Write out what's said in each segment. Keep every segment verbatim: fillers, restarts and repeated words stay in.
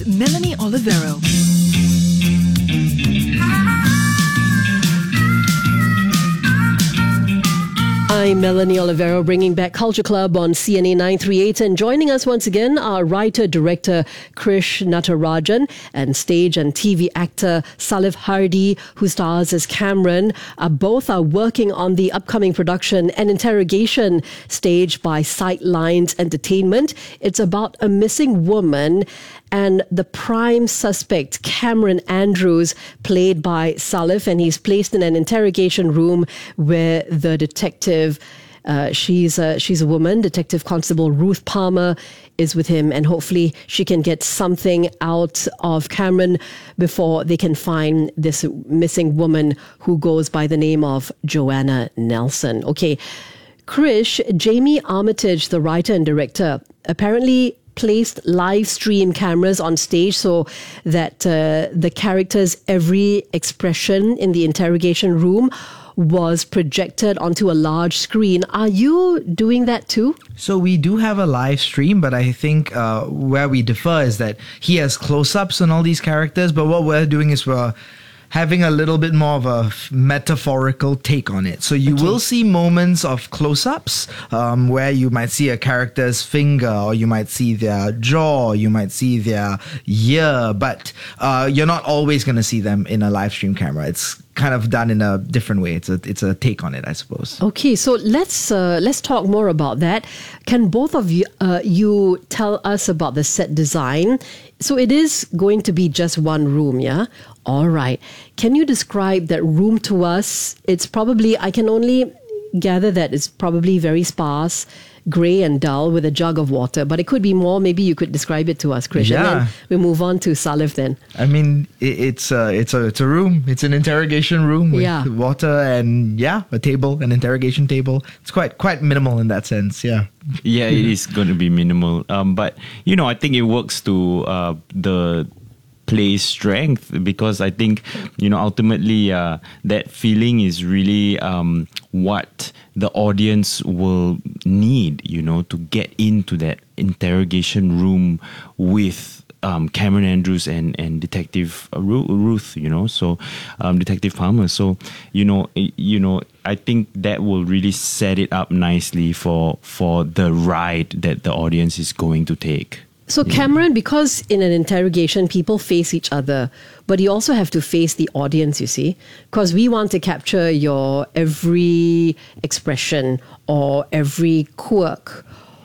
Melanie Olivero. I'm Melanie Olivero, bringing back Culture Club on C N A nine three eight, and joining us once again are writer-director Krish Natarajan and stage and T V actor Salif Hardy, who stars as Cameron. Uh, both are working on the upcoming production An Interrogation, staged by Sightlines Entertainment. It's about a missing woman and the prime suspect, Cameron Andrews, played by Salif, and he's placed in an interrogation room where the detective, uh, she's, a, she's a woman, Detective Constable Ruth Palmer, is with him, and hopefully she can get something out of Cameron before they can find this missing woman who goes by the name of Joanna Nelson. Okay, Krish, Jamie Armitage, the writer and director, apparently placed live stream cameras on stage so that uh, the character's every expression in the interrogation room was projected onto a large screen. Are you doing that too? So we do have a live stream, but I think uh, where we differ is that he has close-ups on all these characters, but what we're doing is we're having a little bit more of a metaphorical take on it. So you okay. will see moments of close-ups um, where you might see a character's finger, or you might see their jaw, you might see their ear, but uh, you're not always going to see them in a live stream camera. It's kind of done in a different way. It's a it's a take on it, I suppose. Okay, so let's uh, let's talk more about that. Can both of you uh, you tell us about the set design? So it is going to be just one room, yeah? All right. Can you describe that room to us? It's probably, I can only gather that it's probably very sparse, grey and dull with a jug of water, but it could be more. Maybe you could describe it to us, Krish. Yeah. And then we move on to Salif then. I mean, it's a, it's a, it's a room. It's an interrogation room with yeah. water and, yeah, a table, an interrogation table. It's quite, quite minimal in that sense, yeah. Yeah, it is going to be minimal. Um, but, you know, I think it works to uh, the play's strength, because I think, you know, ultimately uh, that feeling is really um, what the audience will need, you know, to get into that interrogation room with um, Cameron Andrews and, and Detective Ruth, you know, so um, Detective Palmer. So, you know, you know, I think that will really set it up nicely for for the ride that the audience is going to take. So Cameron, because in an interrogation, people face each other, but you also have to face the audience, you see, because we want to capture your every expression or every quirk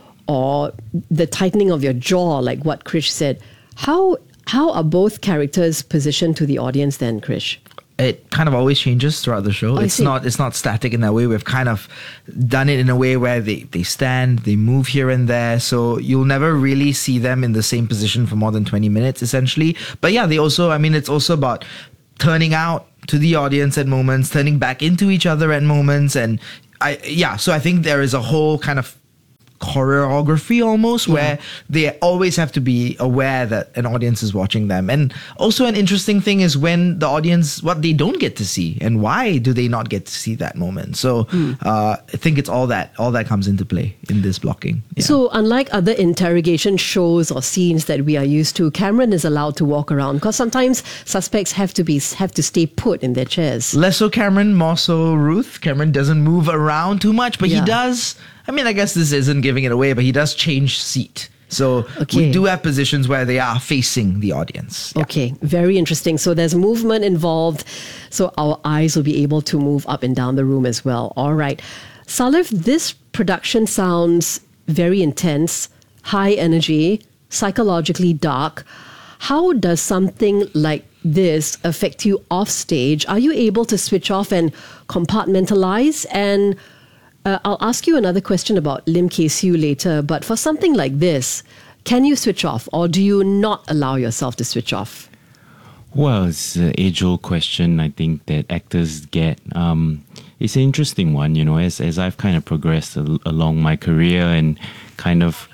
or the tightening of your jaw, like what Krish said. How how are both characters positioned to the audience then, Krish? It kind of always changes throughout the show. Oh, it's not it's not static in that way. We've kind of done it in a way where they, they stand, they move here and there. So you'll never really see them in the same position for more than twenty minutes, essentially. But yeah, they also, I mean, it's also about turning out to the audience at moments, turning back into each other at moments. And I yeah, so I think there is a whole kind of choreography almost, yeah. where they always have to be aware that an audience is watching them. And also an interesting thing is when the audience, what they don't get to see and why do they not get to see that moment. So mm. uh, I think it's all that all that comes into play in this blocking. Yeah. So unlike other interrogation shows or scenes that we are used to, Cameron is allowed to walk around, because sometimes suspects have to be have to stay put in their chairs. Less so Cameron, more so Ruth. Cameron doesn't move around too much, but yeah. he does. I mean, I guess this isn't giving it away, but he does change seat. So okay. we do have positions where they are facing the audience. Yeah. Okay, very interesting. So there's movement involved. So our eyes will be able to move up and down the room as well. All right. Salif, this production sounds very intense, high energy, psychologically dark. How does something like this affect you off stage? Are you able to switch off and compartmentalize? And Uh, I'll ask you another question about Lim Kay Siu later, but for something like this, can you switch off, or do you not allow yourself to switch off? Well, it's an age-old question, I think, that actors get. Um, it's an interesting one, you know, as as I've kind of progressed al- along my career and kind of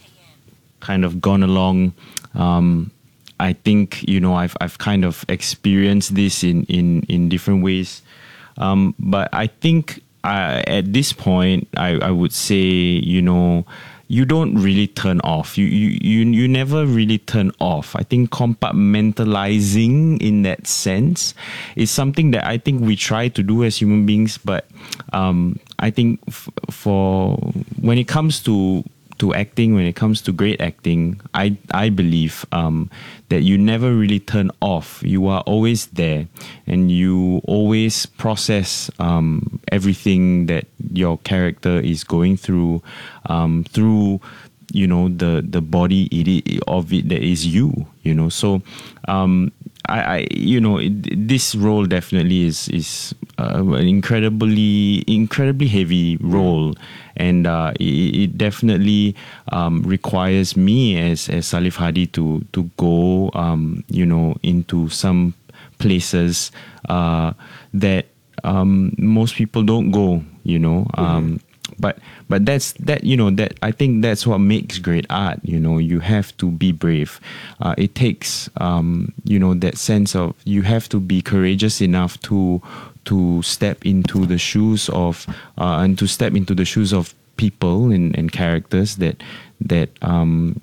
kind of gone along. Um, I think, you know, I've I've kind of experienced this in in in different ways, um, but I think. Uh, at this point, I, I would say, you know, you don't really turn off. You, you you you never really turn off. I think compartmentalizing in that sense is something that I think we try to do as human beings. But um, I think f- for when it comes to to acting, when it comes to great acting, I I believe um, that you never really turn off. You are always there, and you always process um, everything that your character is going through um, through you know the the body it, of it that is you. You know, so um, I, I you know it, this role definitely is is uh, an incredibly incredibly heavy role. And uh, it, it definitely um, requires me as, as Salif Hadi to to go, um, you know, into some places uh, that um, most people don't go, you know. Um, mm-hmm. But but that's that you know that I think that's what makes great art. You know, you have to be brave. Uh, it takes um, you know that sense of you have to be courageous enough to. to step into the shoes of uh, and to step into the shoes of people and, and characters that that um,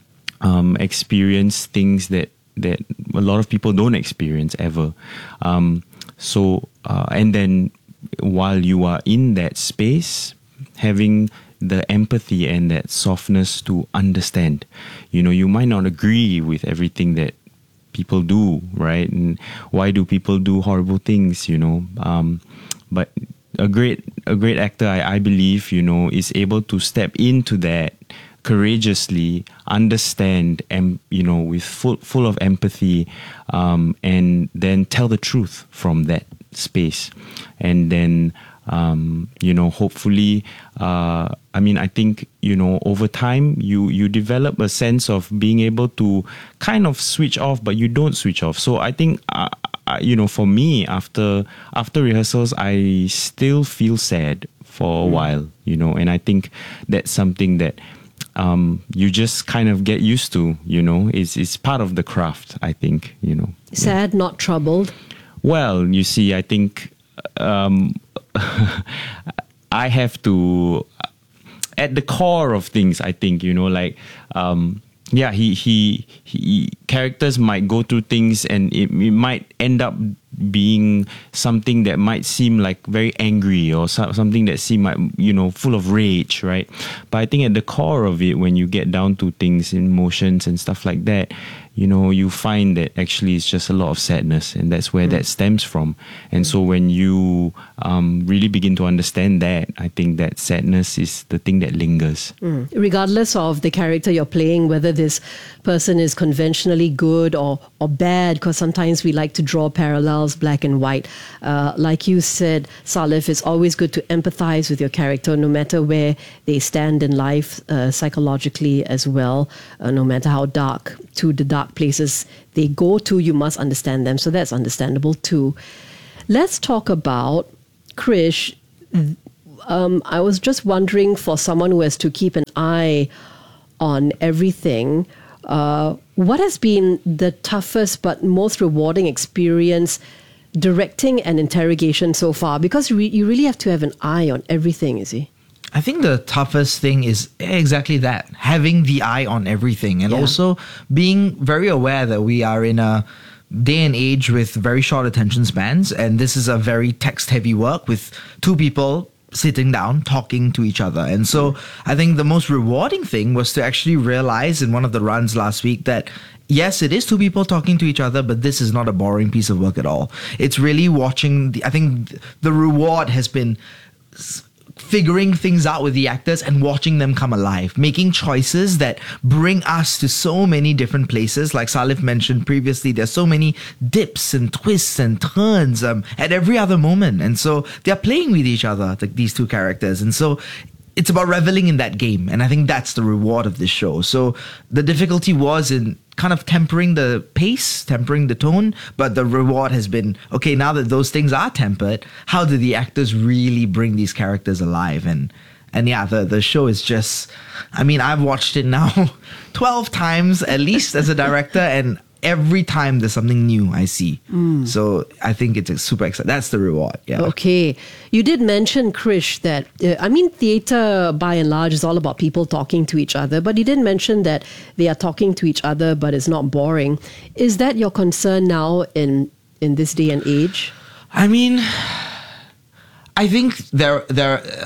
um, experience things that that a lot of people don't experience ever. Um, so uh, and then while you are in that space, having the empathy and that softness to understand. You know, you might not agree with everything that people do, right? And why do people do horrible things, you know? Um, but a great a great actor, I, I believe, you know, is able to step into that courageously, understand, and you know, with full full of empathy, um, and then tell the truth from that space, and then um, you know, hopefully, uh, I mean, I think, you know, over time, you, you develop a sense of being able to kind of switch off, but you don't switch off. So I think, uh, uh, you know, for me, after after rehearsals, I still feel sad for a mm. while, you know, and I think that's something that um, you just kind of get used to, you know, it's, it's part of the craft, I think, you know. Sad, yeah. Not troubled? Well, you see, I think... Um, I have to, at the core of things, I think, you know, like, um, yeah, he, he, he, characters might go through things and it, it might end up being something that might seem like very angry or so, something that seem like, you know, full of rage, right? But I think at the core of it, when you get down to things, emotions and stuff like that, you know, you find that actually it's just a lot of sadness, and that's where mm. that stems from. And mm. so when you um, really begin to understand that, I think that sadness is the thing that lingers. Mm. Regardless of the character you're playing, whether this person is conventionally good or, or bad, because sometimes we like to draw parallels, black and white. Uh, like you said, Salif, it's always good to empathize with your character, no matter where they stand in life, uh, psychologically as well, uh, no matter how dark, to the dark places they go to, you must understand them. So that's understandable too. Let's talk about Krish. Um, I was just wondering, for someone who has to keep an eye on everything, uh, what has been the toughest but most rewarding experience directing an interrogation so far? Because re- you really have to have an eye on everything, is he? I think the toughest thing is exactly that, having the eye on everything, and yeah. also being very aware that we are in a day and age with very short attention spans, and this is a very text-heavy work with two people sitting down, talking to each other. And so I think the most rewarding thing was to actually realize in one of the runs last week that yes, it is two people talking to each other, but this is not a boring piece of work at all. It's really watching, the, I think the reward has been figuring things out with the actors and watching them come alive, making choices that bring us to so many different places. Like Salif mentioned previously, there's so many dips and twists and turns um, at every other moment. And so they're playing with each other, like these two characters. And so it's about reveling in that game. And I think that's the reward of this show. So the difficulty was in kind of tempering the pace, tempering the tone, but the reward has been, okay, now that those things are tempered, how do the actors really bring these characters alive? And and yeah, the, the show is just, I mean, I've watched it now twelve times at least as a director, and every time there's something new I see. Mm. So I think it's super exciting. That's the reward. Yeah. Okay. You did mention, Krish, that, uh, I mean, theatre by and large is all about people talking to each other, but you did mention that they are talking to each other, but it's not boring. Is that your concern now in, in this day and age? I mean, I think there, there, uh,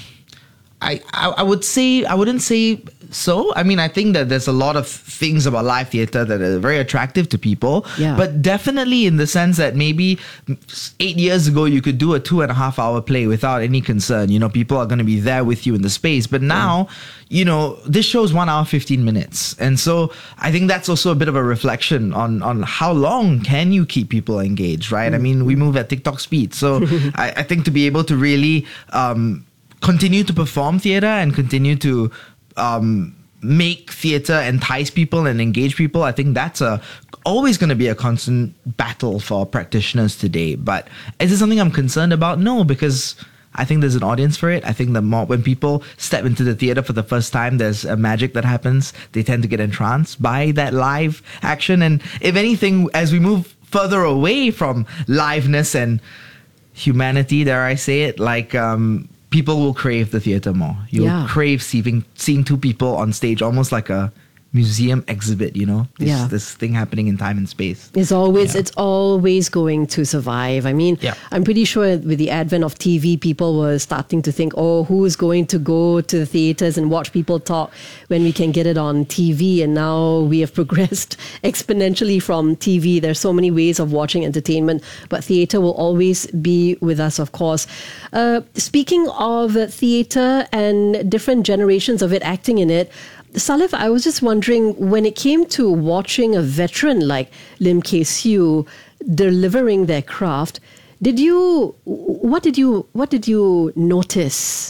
I, I, I would say, I wouldn't say so. I mean, I think that there's a lot of things about live theatre that are very attractive to people, yeah. but definitely in the sense that maybe eight years ago you could do a two and a half hour play without any concern. You know, people are going to be there with you in the space. But now, yeah. you know, this show's one hour, fifteen minutes. And so I think that's also a bit of a reflection on, on how long can you keep people engaged, right? Mm-hmm. I mean, we move at TikTok speed. So I, I think to be able to really um, continue to perform theatre and continue to Um, make theatre entice people and engage people, I think that's a always going to be a constant battle for practitioners today. But is it something I'm concerned about? No, because I think there's an audience for it. I think the more when people step into the theatre for the first time, there's a magic that happens. They tend to get entranced by that live action. And if anything, as we move further away from liveness and humanity, dare I say it, like um people will crave the theatre more. You'll yeah. crave seeing seeing two people on stage, almost like a museum exhibit, you know? This, yeah. this thing happening in time and space. It's always yeah. it's always going to survive. I mean, yeah. I'm pretty sure with the advent of T V, people were starting to think, oh, who's going to go to the theatres and watch people talk when we can get it on T V? And now we have progressed exponentially from T V. There's so many ways of watching entertainment, but theatre will always be with us, of course. Uh, speaking of theatre and different generations of it acting in it, Salif, I was just wondering, when it came to watching a veteran like Lim Kay Siu delivering their craft, did you what did you what did you notice?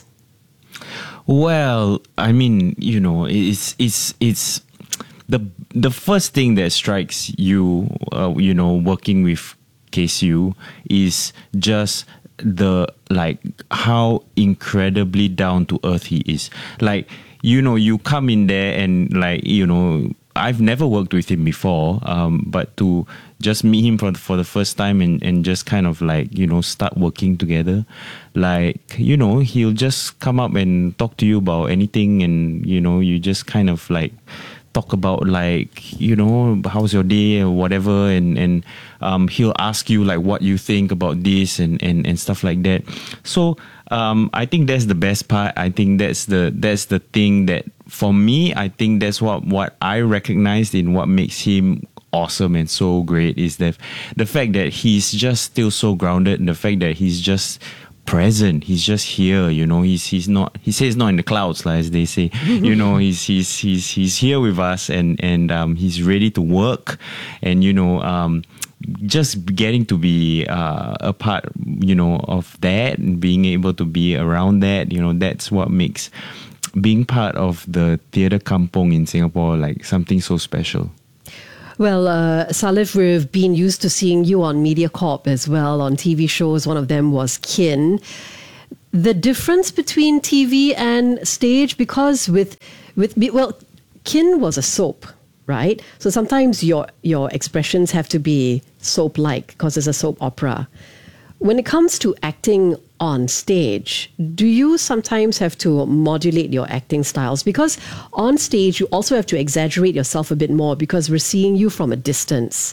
Well, I mean, you know, it's it's it's the the first thing that strikes you, uh, you know, working with Kay Siu is just the like how incredibly down to earth he is. Like, you know, you come in there and like, you know, I've never worked with him before, um, but to just meet him for the, for the first time and, and just kind of like, you know, start working together, like, you know, he'll just come up and talk to you about anything, and, you know, you just kind of like talk about like, you know, how's your day or whatever, and, and um, he'll ask you like what you think about this and, and, and stuff like that. So um, I think that's the best part. I think that's the that's the thing that for me, I think that's what, what I recognized in what makes him awesome and so great is that the fact that he's just still so grounded, and the fact that he's just present, he's just here, you know, he's he's not he says not in the clouds, like, as they say. You know, he's he's he's he's here with us, and and um he's ready to work, and you know, um just getting to be uh, a part, you know, of that, and being able to be around that, you know, that's what makes being part of the theatre kampong in Singapore like something so special. Well, uh, Salif, we've been used to seeing you on MediaCorp as well, on T V shows. One of them was Kin. The difference between T V and stage, because with, with well, Kin was a soap, right? So sometimes your your expressions have to be soap-like because it's a soap opera. When it comes to acting on stage, do you sometimes have to modulate your acting styles? Because on stage, you also have to exaggerate yourself a bit more because we're seeing you from a distance.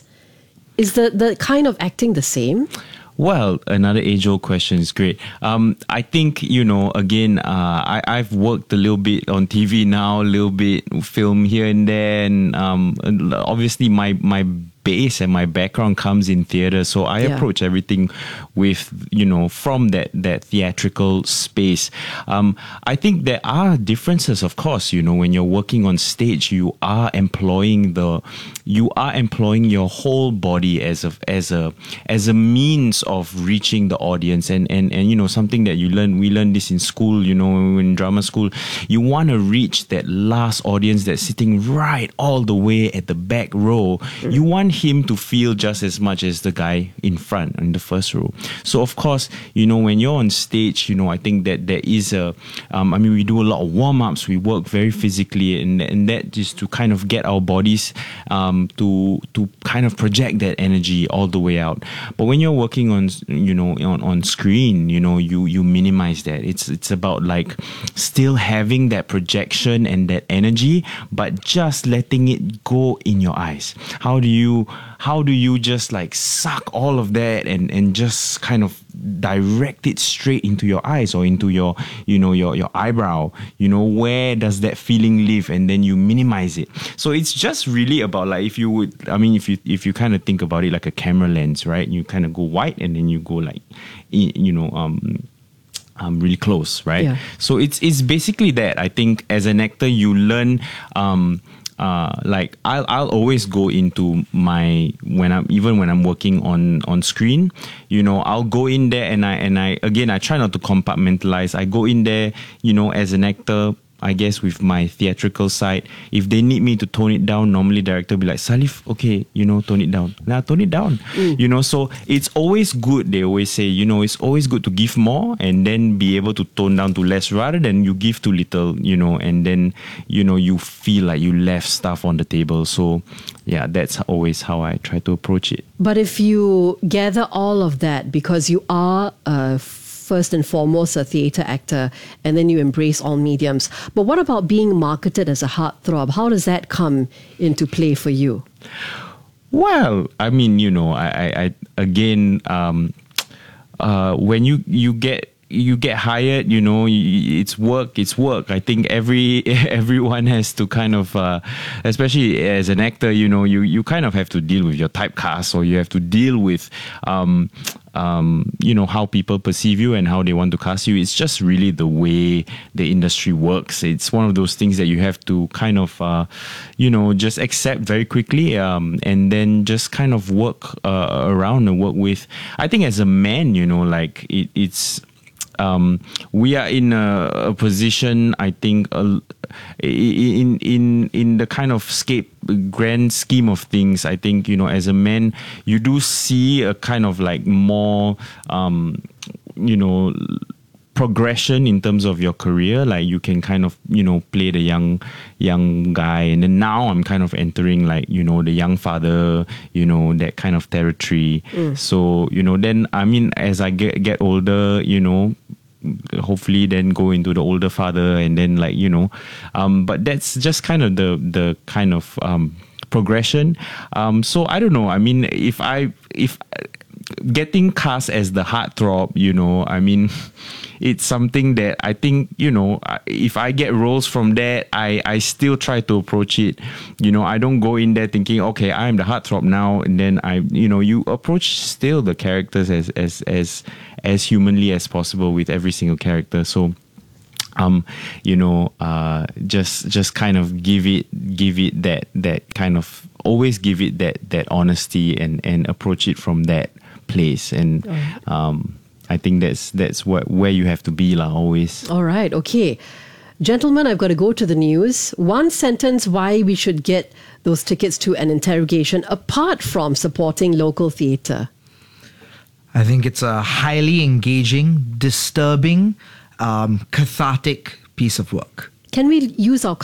Is the, the kind of acting the same? Well, another age-old question is great. Um, I think, you know, again, uh, I, I've worked a little bit on T V now, a little bit film here and there. And um, obviously my, my base and my background comes in theatre, so I yeah. approach everything with, you know, from that that theatrical space. Um, I think there are differences, of course. You know, when you're working on stage, you are employing the, you are employing your whole body as a as a as a means of reaching the audience, and and and you know, something that you learn. We learn this in school. You know, in drama school, you want to reach that last audience that's sitting right all the way at the back row. You want him to feel just as much as the guy in front in the first row. So of course, you know, when you're on stage, you know, I think that there is a, um, I mean, we do a lot of warm-ups, we work very physically, and, and that is to kind of get our bodies um, to to kind of project that energy all the way out. But when you're working on, you know, on, on screen, you know, you you minimize that. It's it's about like still having that projection and that energy, but just letting it go in your eyes. How do you how do you just like suck all of that and and just kind of direct it straight into your eyes or into your, you know, your your eyebrow? You know, where does that feeling live? And then you minimize it. So it's just really about like, if you would, I mean, if you if you kind of think about it like a camera lens, right? You kind of go wide and then you go like, you know, um Um, really close, right? Yeah. So it's it's basically that. I think as an actor, you learn. Um, uh, like I'll I'll always go into my when I'm even when I'm working on on screen. You know, I'll go in there and I and I again I try not to compartmentalize. I go in there, you know, as an actor. I guess with my theatrical side, if they need me to tone it down, normally director will be like, Salif, okay, you know, tone it down. Now tone it down. Mm. You know, so it's always good, they always say, you know, it's always good to give more and then be able to tone down to less rather than you give too little, you know, and then, you know, you feel like you left stuff on the table. So yeah, that's always how I try to approach it. But if you gather all of that, because you are a first and foremost a theatre actor, and then you embrace all mediums. But what about being marketed as a heartthrob? How does that come into play for you? Well, I mean, you know, I, I, I again, um, uh, when you, you get you get hired, you know, it's work, it's work. I think every everyone has to kind of, uh, especially as an actor, you know, you, you kind of have to deal with your typecast, or you have to deal with, um, um, you know, how people perceive you and how they want to cast you. It's just really the way the industry works. It's one of those things that you have to kind of, uh, you know, just accept very quickly, um, and then just kind of work uh, around and work with. I think as a man, you know, like it, it's, Um, we are in a, a position, I think, uh, in in in the kind of scape grand scheme of things. I think, you know, as a man, you do see a kind of like more, um, you know, progression in terms of your career. Like you can kind of, you know, play the young young guy, and then now I'm kind of entering like, you know, the young father, you know, that kind of territory. Mm. So, you know, then I mean, as I get get older, you know, hopefully then go into the older father, and then like, you know, um, but that's just kind of the the kind of um, progression. Um, so I don't know. I mean, if I if getting cast as the heartthrob, you know, I mean, it's something that I think, you know, if I get roles from that, I, I still try to approach it. You know, I don't go in there thinking, okay, I'm the heartthrob now, and then I, you know, you approach still the characters as as as as humanly as possible with every single character. So, um, you know, uh, just just kind of give it give it that that kind of always give it that that honesty and and approach it from that place. And um, I think that's that's what where you have to be lah, always. All right, okay. Gentlemen, I've got to go to the news. One sentence why we should get those tickets to an interrogation apart from supporting local theatre. I think it's a highly engaging, disturbing, um, cathartic piece of work. Can we use our